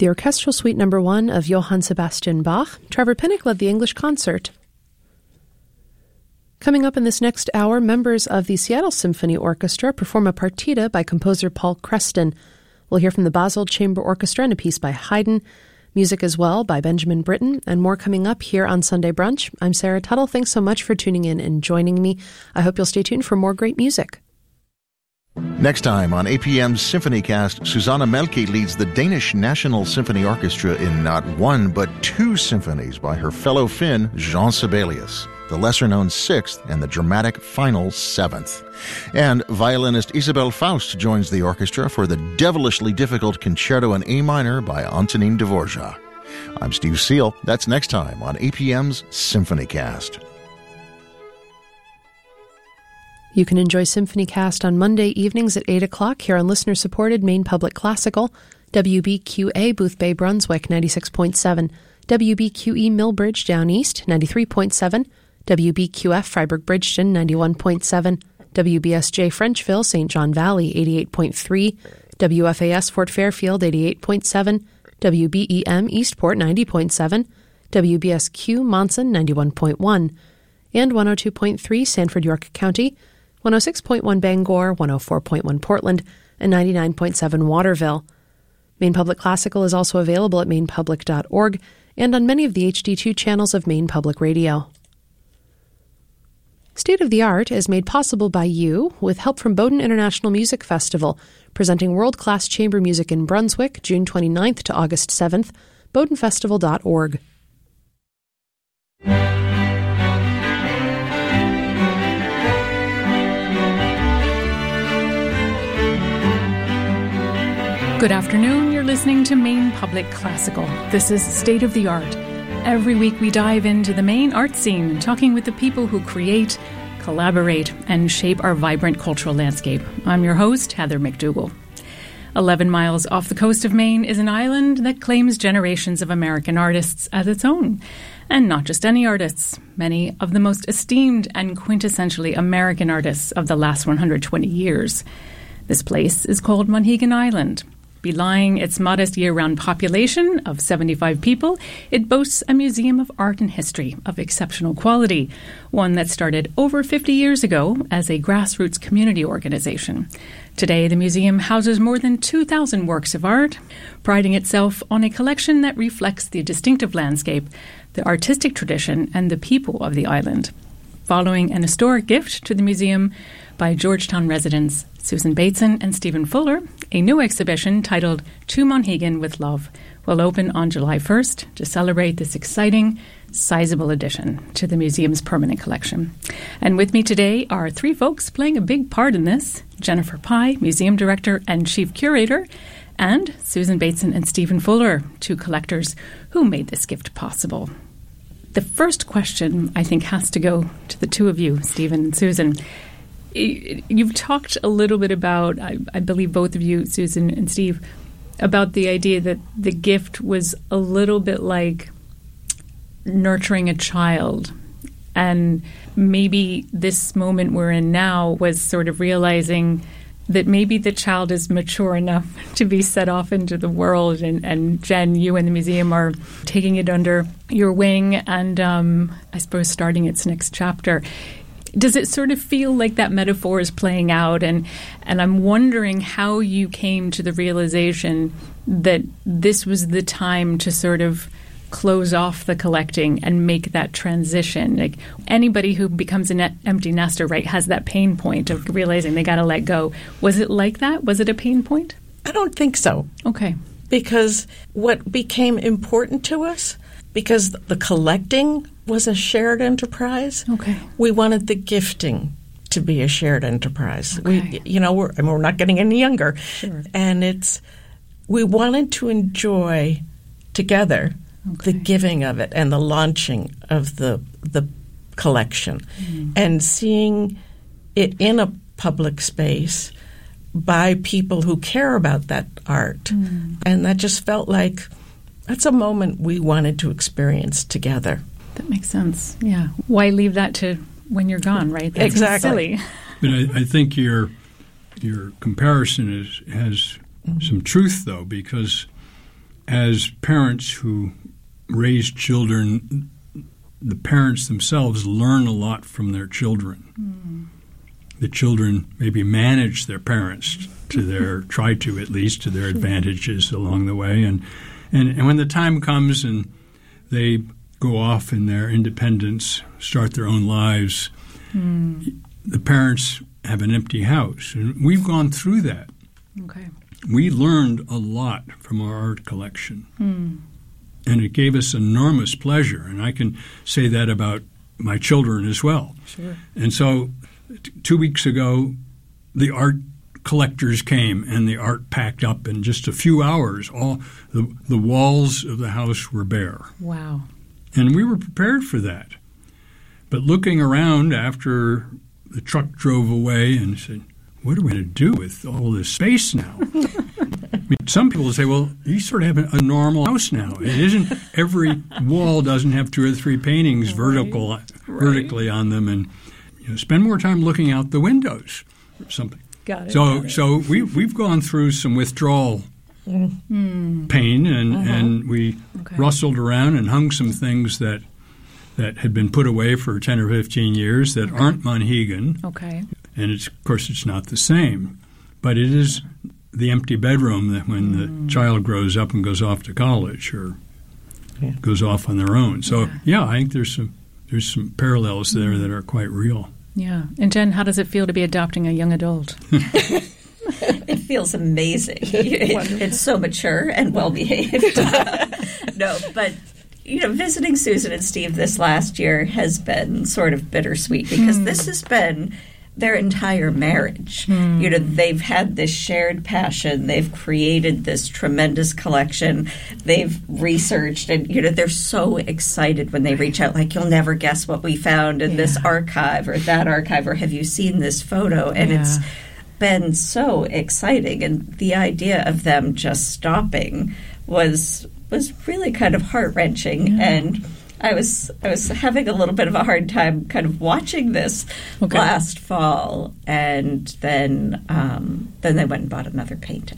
The Orchestral Suite No. 1 of Johann Sebastian Bach. Trevor Pinnock led the English concert. Coming up in this next hour, members of the Seattle Symphony Orchestra perform a partita by composer Paul Creston. We'll hear from the Basel Chamber Orchestra and a piece by Haydn. Music as well by Benjamin Britten, and more coming up here on Sunday Brunch. I'm Sarah Tuttle. Thanks so much for tuning in and joining me. I hope you'll stay tuned for more great music. Next time on APM's SymphonyCast, Susanna Melke leads the Danish National Symphony Orchestra in not one but two symphonies by her fellow Finn, Jean Sibelius, the lesser-known Sixth and the dramatic final Seventh. And violinist Isabel Faust joins the orchestra for the devilishly difficult Concerto in A minor by Antonin Dvorak. I'm Steve Seal. That's next time on APM's SymphonyCast. You can enjoy SymphonyCast on Monday evenings at 8 o'clock here on listener-supported Maine Public Classical, WBQA Booth Bay, Brunswick, 96.7, WBQE Millbridge Down East, 93.7, WBQF Freiburg Bridgeton, 91.7, WBSJ Frenchville, St. John Valley, 88.3, WFAS Fort Fairfield, 88.7, WBEM Eastport, 90.7, WBSQ Monson, 91.1, and 102.3 Sanford, York County, 106.1 Bangor, 104.1 Portland, and 99.7 Waterville. Maine Public Classical is also available at mainepublic.org and on many of the HD2 channels of Maine Public Radio. State of the Art is made possible by you with help from Bowdoin International Music Festival, presenting world-class chamber music in Brunswick, June 29th to August 7th, bowdoinfestival.org. Good afternoon, you're listening to Maine Public Classical. This is State of the Art. Every week we dive into the Maine art scene, talking with the people who create, collaborate, and shape our vibrant cultural landscape. I'm your host, Heather McDougall. 11 miles off the coast of Maine is an island that claims generations of American artists as its own. And not just any artists, many of the most esteemed and quintessentially American artists of the last 120 years. This place is called Monhegan Island. Belying its modest year-round population of 75 people, it boasts a museum of art and history of exceptional quality, one that started over 50 years ago as a grassroots community organization. Today, the museum houses more than 2,000 works of art, priding itself on a collection that reflects the distinctive landscape, the artistic tradition, and the people of the island. Following an historic gift to the museum by Georgetown residents Susan Bateson and Stephen Fuller, a new exhibition titled To Monhegan with Love will open on July 1st to celebrate this exciting, sizable addition to the museum's permanent collection. And with me today are three folks playing a big part in this: Jennifer Pye, Museum Director and Chief Curator, and Susan Bateson and Stephen Fuller, two collectors who made this gift possible. The first question, I think, has to go to the two of you, Stephen and Susan. You've talked a little bit about, I believe both of you, Susan and Steve, about the idea that the gift was a little bit like nurturing a child. And maybe this moment we're in now was sort of realizing that maybe the child is mature enough to be set off into the world. And Jen, you and the museum are taking it under your wing and I suppose starting its next chapter. Does it sort of feel like that metaphor is playing out? And I'm wondering how you came to the realization that this was the time to sort of close off the collecting and make that transition. Like anybody who becomes an empty nester, right, has that pain point of realizing they got to let go. Was it like that? Was it a pain point? I don't think so. Okay. Because what became important to us, because the collecting was a shared enterprise, okay, we wanted the gifting to be a shared enterprise. Okay. We're not getting any younger. Sure. And we wanted to enjoy together the giving of it and the launching of the collection and seeing it in a public space by people who care about that art. And that just felt like that's a moment we wanted to experience together. That makes sense. Yeah. Why leave that to when you're gone, right? That's exactly. Silly. But I think your comparison has some truth, though, because as parents who raise children, the parents themselves learn a lot from their children. The children maybe manage their parents try to at least, to their advantages along the way. And when the time comes and they go off in their independence, start their own lives, the parents have an empty house. And we've gone through that. Okay. We learned a lot from our art collection. And it gave us enormous pleasure. And I can say that about my children as well. Sure. And so 2 weeks ago, the art collectors came and the art packed up in just a few hours. All the walls of the house were bare. Wow. And we were prepared for that. But looking around after the truck drove away and said, what are we going to do with all this space now? I mean, some people say, well, you sort of have a normal house now. It isn't every wall doesn't have 2 or 3 paintings vertically on them, and spend more time looking out the windows or something. Got it. So we've gone through some withdrawal pain, and we rustled around and hung some things that had been put away for 10 or 15 years that aren't Monhegan. Okay. And of course it's not the same, but it is the empty bedroom that when the child grows up and goes off to college or goes off on their own. So I think there's some parallels there that are quite real. Yeah. And Jen, how does it feel to be adopting a young adult? It feels amazing. It's so mature and well-behaved. No, but, visiting Susan and Steve this last year has been sort of bittersweet because this has been their entire marriage. They've had this shared passion. They've created this tremendous collection. They've researched, and they're so excited when they reach out, like, you'll never guess what we found in this archive or that archive, or have you seen this photo? And it's been so exciting. And the idea of them just stopping was really kind of heart-wrenching. And I was having a little bit of a hard time kind of watching this last fall, and then they went and bought another painting.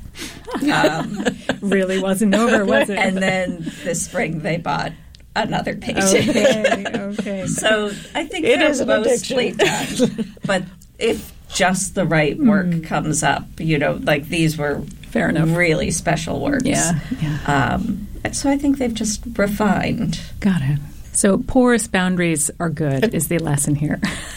Really wasn't over, was it? And then this spring they bought another painting. Okay. So I think they're mostly done. But if just the right work comes up, like these were fair enough, really special works. Yeah. So I think they've just refined. Got it. So porous boundaries are good is the lesson here.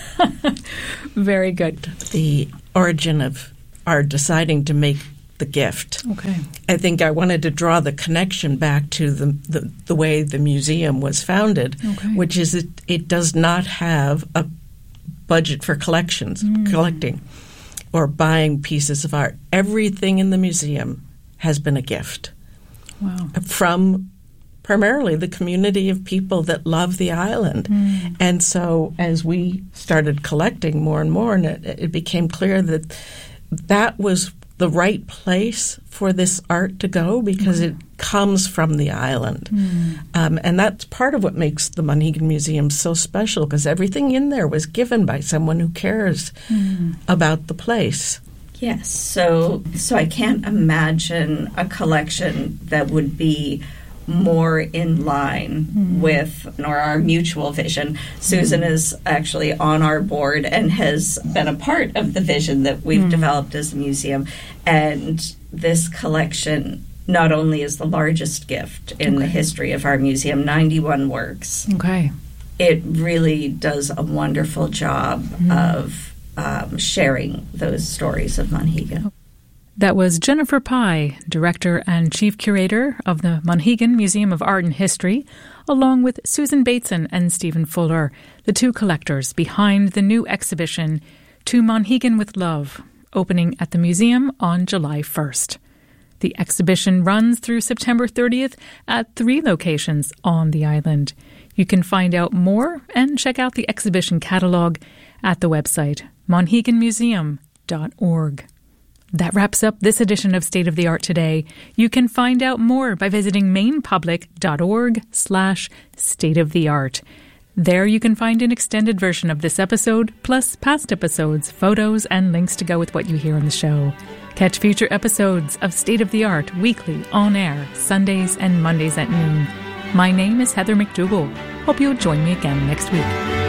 Very good. The origin of our deciding to make the gift. Okay. I think I wanted to draw the connection back to the way the museum was founded, which is it does not have a budget for collecting or buying pieces of art. Everything in the museum has been a gift. Wow. From primarily the community of people that love the island. And so as we started collecting more and more, and it became clear that was the right place for this art to go because it comes from the island. And that's part of what makes the Monhegan Museum so special, because everything in there was given by someone who cares about the place. Yes. So I can't imagine a collection that would be more in line with our mutual vision. Susan is actually on our board and has been a part of the vision that we've developed as a museum. And this collection not only is the largest gift in the history of our museum, 91 works. Okay. It really does a wonderful job of sharing those stories of Monhegan. That was Jennifer Pye, Director and Chief Curator of the Monhegan Museum of Art and History, along with Susan Bateson and Stephen Fuller, the two collectors behind the new exhibition, To Monhegan with Love, opening at the museum on July 1st. The exhibition runs through September 30th at 3 locations on the island. You can find out more and check out the exhibition catalog at the website monheganmuseum.org. That wraps up this edition of State of the Art Today. You can find out more by visiting mainpublic.org/stateoftheart. There you can find an extended version of this episode, plus past episodes, photos, and links to go with what you hear on the show. Catch future episodes of State of the Art weekly on air, Sundays and Mondays at noon. My name is Heather McDougall. Hope you'll join me again next week.